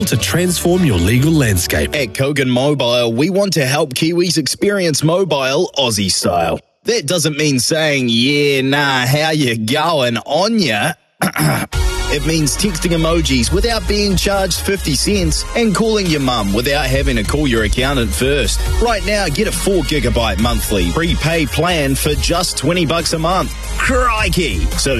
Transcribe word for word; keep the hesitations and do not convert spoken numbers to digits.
to transform your legal landscape. At Kogan Mobile, we want to help Kiwis experience mobile Aussie style. That doesn't mean saying, yeah, nah, how you going on ya? It means texting emojis without being charged fifty cents and calling your mum without having to call your accountant first. Right now, get a four gigabyte monthly prepaid plan for just twenty bucks a month. Crikey! So